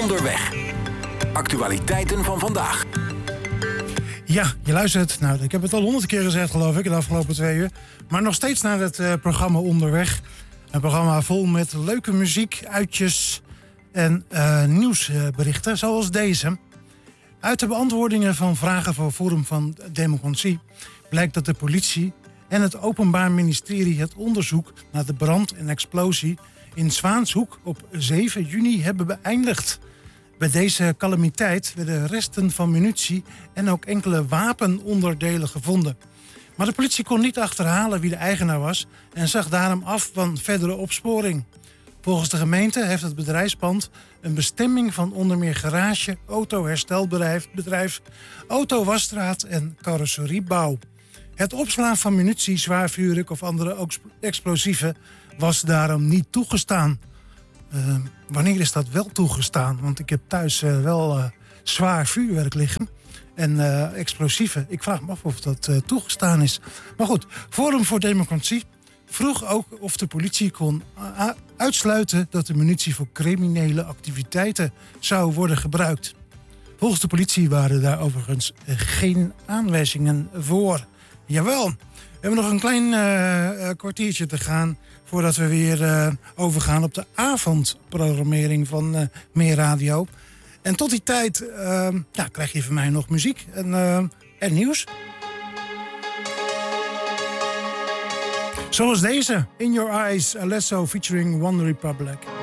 Onderweg. Actualiteiten van vandaag. Ja, je luistert. Nou, ik heb het al 100 keer gezegd, geloof ik, de afgelopen 2 uur. Maar nog steeds naar het programma Onderweg. Een programma vol met leuke muziek, uitjes en nieuwsberichten, zoals deze. Uit de beantwoordingen van vragen voor Forum van Democratie blijkt dat de politie en het Openbaar Ministerie het onderzoek naar de brand en explosie in Zwaanshoek op 7 juni hebben beëindigd. Bij deze calamiteit werden resten van munitie en ook enkele wapenonderdelen gevonden. Maar de politie kon niet achterhalen wie de eigenaar was en zag daarom af van verdere opsporing. Volgens de gemeente heeft het bedrijfspand een bestemming van onder meer garage, autoherstelbedrijf, autowasstraat en carrosseriebouw. Het opslaan van munitie, zwaar vuurwerk of andere explosieven was daarom niet toegestaan. Wanneer is dat wel toegestaan? Want ik heb thuis wel zwaar vuurwerk liggen en explosieven. Ik vraag me af of dat toegestaan is. Maar goed, Forum voor Democratie vroeg ook of de politie kon uitsluiten dat de munitie voor criminele activiteiten zou worden gebruikt. Volgens de politie waren daar overigens geen aanwijzingen voor. Jawel, we hebben nog een klein kwartiertje te gaan voordat we weer overgaan op de avondprogrammering van Meer Radio. En tot die tijd krijg je van mij nog muziek en nieuws. Zoals deze, In Your Eyes, Alesso featuring One Republic.